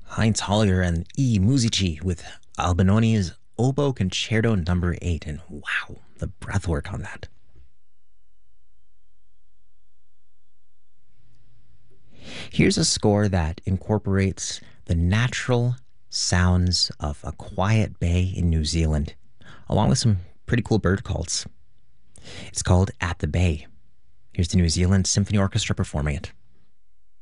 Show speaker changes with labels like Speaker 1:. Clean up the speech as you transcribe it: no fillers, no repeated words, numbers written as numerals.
Speaker 1: Heinz Holliger and E. Musici with Albinoni's Oboe Concerto Number 8. And wow, the breathwork on that. Here's a score that incorporates the natural sounds of a quiet bay in New Zealand, along with some pretty cool bird calls. It's called At the Bay. Here's the New Zealand Symphony Orchestra performing it.